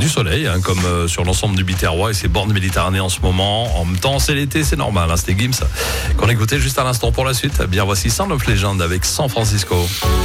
du soleil, comme sur l'ensemble du Biterrois et ses bornes Méditerranée en ce moment. En même temps, c'est l'été, c'est normal. C'était Gims qu'on écoutait juste à l'instant. Pour la suite, bien voici Sound of Legend avec San Francisco.